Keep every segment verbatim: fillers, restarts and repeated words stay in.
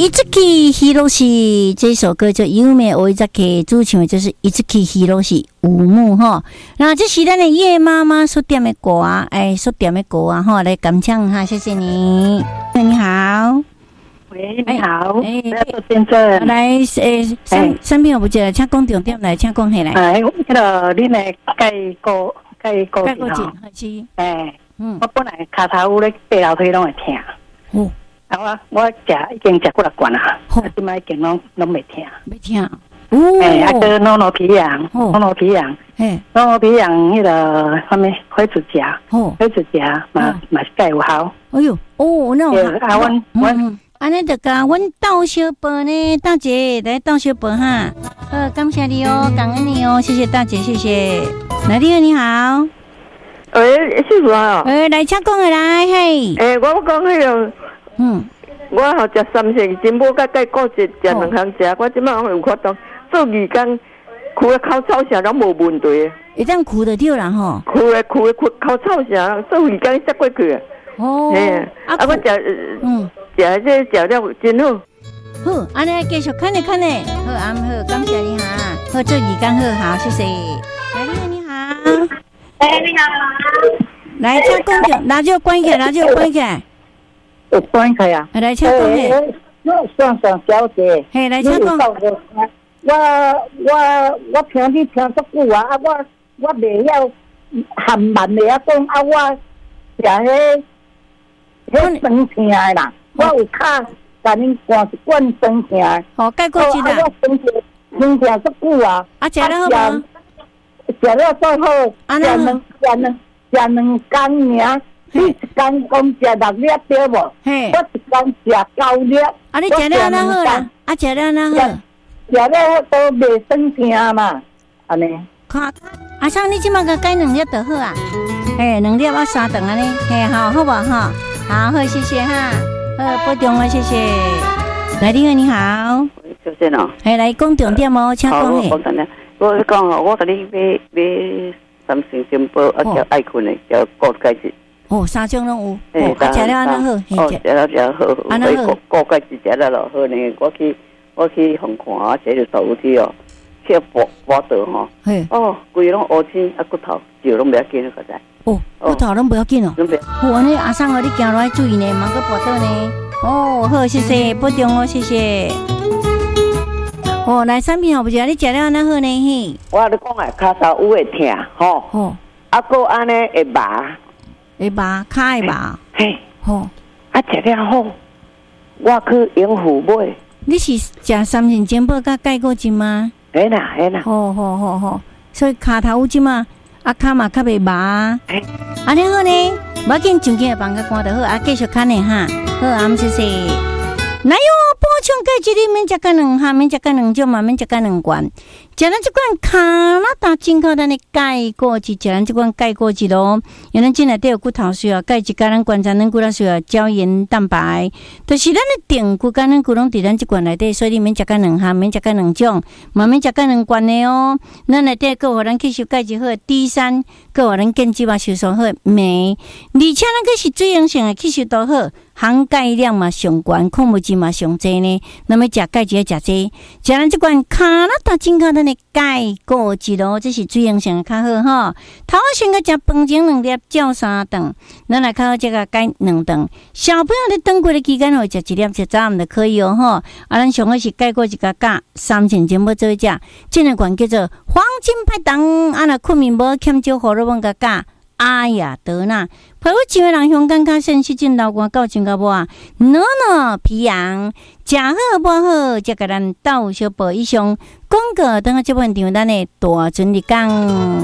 Itsuki Hiroshi 这首歌就优美，我一直给主唱的就是 Itsuki Hiroshi 五木哈。那这是咱的叶妈妈所点的歌啊，哎，所点的歌啊哈，来感唱哈，谢谢你。你好， 喂，你好， 哎， 先生， 来，诶，三三边我不记得，请讲重点来，请讲起来。 哎，迄个你来介歌介歌介歌词是， 哎， 嗯， 我本来骹头有咧爬楼梯拢会听， 哦。 啊，我我食已经食几粒罐啦，啊，即摆已经拢拢袂听， 袂听。哦， 哎，啊个诺诺皮羊，诺诺皮羊，嘿，诺诺皮羊迄个啥物灰指甲，哦，灰指甲嘛嘛是介有效。 哎哟，哦，那有啊，阮阮安尼就甲阮豆小宝呢，大姐来豆小宝哈，呃，感谢你哦，感恩你哦，谢谢大姐，谢谢。来，你好，你好， 喂，师傅啊， 诶，来请讲的来，嘿， 诶，我讲迄个。 嗯， 我吼食三成金宝甲钙固质，食两项食，我即摆有法度做二工，哭咧口臭啥拢无问题。 会当哭得着啦吼， 哭咧哭咧哭口臭啥，做二工塞过去啊。 哦， 啊，我食嗯食这食了真好。 好，安尼继续看咧看咧，好安好，感谢你哈，好做义工好，好谢谢。来，你好，你好， 哎，你好， 来请讲着，拿就关起来，拿就关起来。 有关系啊！ 来请讲嘿， 我算算小姐， 嘿来请讲。 我我我听你听足久啊！啊，我我袂晓含慢袂晓讲啊！我食迄迄酸疼的啦，我有卡甲恁灌一罐酸疼的。 哦，解过去啦。 我酸疼酸疼足久啊！ 啊，食了好无？ 食了最好，食两食两食两工尔。你一工讲食六粒对无？嘿，我一工食九粒。 啊，你食了哪好啦？啊，食了哪好？ 食了都袂酸疼嘛，安尼。 看，阿桑，你即马个改两粒就好啊。嘿，两粒啊三顿安尼，嘿，好，好无哈？好，好，谢谢哈。好，保重啊，谢谢。来，你好，你好。 小姐喏。 嘿，来讲重点哦，请讲嘿。 我讲呢，我讲哦，我甲你买买三成金宝，啊叫爱困的，叫高钙质。 哦，三种拢有，哦，啊，食了安那好， 哦，食了食好， 安那好， 高钙质食了咯好呢。我去我去红看啊，这就走去哦，去拔拔刀吼，哦，规拢乌青啊骨头，就拢不要紧了，个在。 哦，骨头拢不要紧哦。 拢不要。 哦，安尼阿桑哦，你行落来注意呢，莫个拔刀呢。哦，好，谢谢，保重哦，谢谢。哦，来产品好不错，你食了安那好呢？嘿， 我你讲啊，骹头有会疼，吼，哦，啊个安尼会麻。 会麻，骹会麻， 嘿，吼，啊食了好，我去永福买。你是食三成金宝甲钙固质吗？ 嘿啦，嘿啦。 好好好好，所以骹头有即嘛，啊骹嘛较袂麻。哎，安尼好呢，无要紧，上紧放个关就好，啊继续看呢哈。好，阿谢谢。哪有补充钙质？你免食个两项，免食个两种嘛，免食个两罐。食咱这款加拿大进口咱的钙固质，食咱这款钙固质咯。因为咱内底有骨头需要钙质，甲咱观察咱骨头需要胶原蛋白，就是咱的定骨甲咱骨拢伫咱这罐内底，所以你免食个两项，免食个两种，嘛免食个两罐的哦。咱内底够互咱吸收钙质好 D 三，够互咱建基嘛吸收好镁，而且咱个是水溶性的吸收都好。含钙量嘛上悬，矿物质嘛上济呢。那么食钙质要食济，食咱这款加拿大进口咱的钙固质咯，这是水溶性的较好吼。头先个食饭前两粒，照三顿，咱来较好食个钙两顿。小朋友咧长过的期间吼，食一粒食早暗就可以哦吼。啊，咱上好是钙固质甲钾三成全部做食，这两款叫做黄金拍档。啊，若困眠无欠少荷尔蒙甲钾。哎呀，得呐！陪我几位人香港较sen细菌流汗到真个无啊？诺诺皮羊，食好无好，则甲咱豆小宝以上广告，等下这问题咱的大准你讲。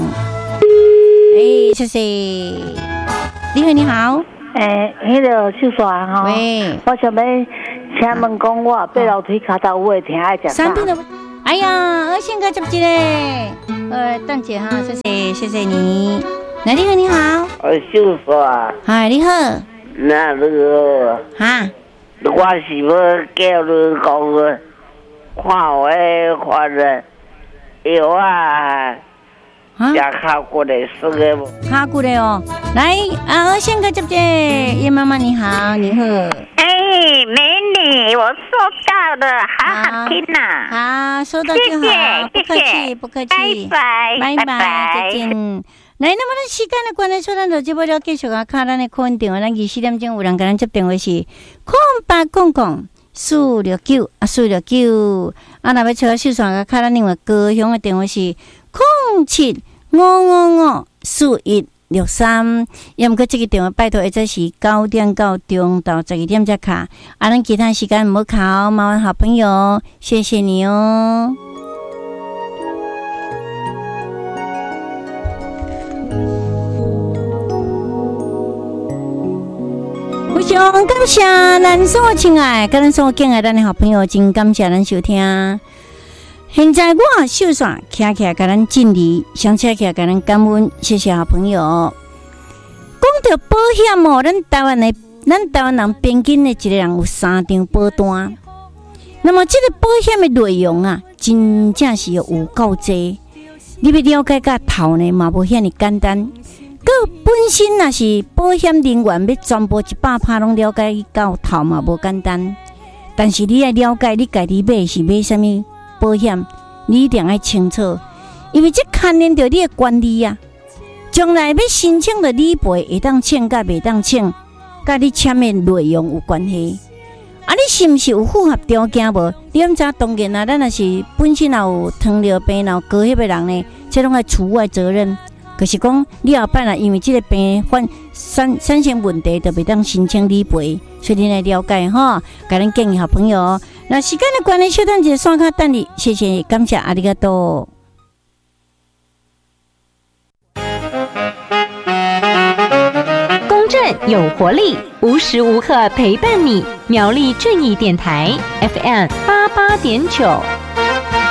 哎，谢谢。你好，你好。 诶，迄个秀华吼， 喂， 我想要请问讲，我爬楼梯骹头有会疼，爱食啥？ 哎呀，我先个接一个，呃，等姐哈，谢谢，谢谢你。来，你好，你好。 呃，秀华。 嗨，你好。 那那个。 哈。 我是要叫你讲个，看我看着药啊，加卡过来四个不？ 卡过来哦。来，啊，我先个接姐，叶妈妈你好，你好。 哎，美女，我收到了，好好听呐。 好，收到就好，不客气，不客气， 拜拜， 拜拜，再见。来，那么咱时间的关系，所以咱就这要了继续啊，卡咱的空电话，咱二四点钟有人跟咱接电话是空八空空四六九啊，四六九啊，若要找秀爽个卡咱另外高雄的电话是空七五五五四一六三，要么过这个电话拜托，或者是九点到中到十二点才卡，啊，咱其他时间唔好卡，麻烦好朋友，谢谢你哦。非常感谢咱所亲爱、跟咱所敬爱咱的好朋友，真感谢咱收听。现在我秀爽徛起来，甲咱敬礼，想起来甲咱感恩，谢谢好朋友。讲到保险哦，咱台湾的咱台湾人平均的一个人有三张保单，那么这个保险的内容啊，真正是有够济。你要了解甲透呢，嘛无遐尼简单。个本身若是保险人员，要全部一百趴拢了解到透嘛，无简单。但是你要了解你家己买是买啥物保险，你一定要清楚，因为这牵连到你的管理啊。将来要申请的理赔会当请甲袂当请，甲你签的内容有关系。啊，你是毋是有符合条件无？你毋知当然啊，咱若是本身也有糖尿病、有高血的人呢，这拢要除外责任。可是讲，你后摆啦，因为这个病患产产生问题，就袂当申请理赔，所以你来了解哈。甲咱建议好朋友，那时间的关系，小等一下刷卡等你，谢谢，感谢，阿里嘎多。 公正有活力，无时无刻陪伴你。苗栗正义电台 F M 八八点九。